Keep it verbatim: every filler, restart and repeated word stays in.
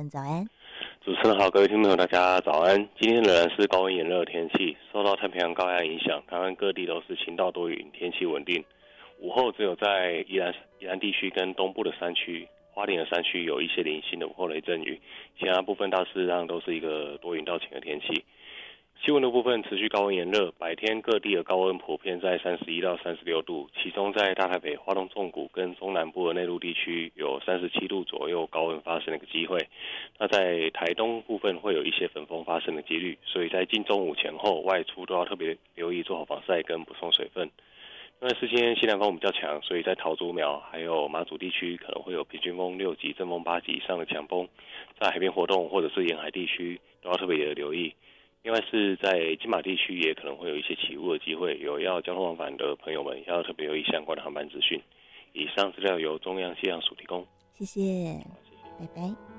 文早安。 主持人好，各位听众朋友大家早安。今天仍然是高温炎热的天气，受到太平洋高压影响，台湾各地都是晴到多云，天气稳定。午后只有在宜兰宜兰地区跟东部的山区、花莲的山区有一些零星的午后雷阵雨，其他部分大致上都是一个多云到晴的天气。气温的部分持续高温炎热，白天各地的高温普遍在三十一到三十六度，其中在大台北、花东纵谷跟中南部的内陆地区有三十七度左右高温发生的一个机会。那在台东部分会有一些粉风发生的几率，所以在近中午前后外出都要特别留意做好防晒跟补充水分。因为是今天西南风比较强，所以在桃竹苗还有马祖地区可能会有平均风六级、阵风八级以上的强风，在海边活动或者是沿海地区都要特别的留意。另外是在金马地区也可能会有一些起雾的机会，有要交通往返的朋友们要特别留意相关的航班资讯。以上资料由中央气象署提供。 谢谢，拜拜。